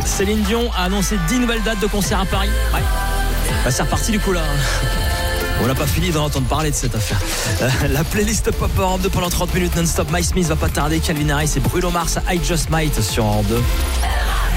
Céline Dion a annoncé 10 nouvelles dates de concert à Paris. Ouais. Bah, c'est reparti du coup là. On n'a pas fini d'en entendre parler de cette affaire. La playlist Pop Europe 2 pendant 30 minutes non-stop. My Smith va pas tarder. Calvin Harris et Bruno Mars, I Just Might sur Europe 2.